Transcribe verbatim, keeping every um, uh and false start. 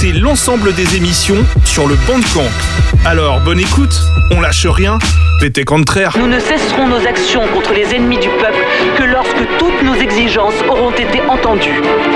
écouter l'ensemble des émissions sur le Bandcamp. Alors, bonne écoute, on lâche rien, pété contraire. Nous ne cesserons nos actions contre les ennemis du peuple que lorsque toutes nos exigences auront été entendues.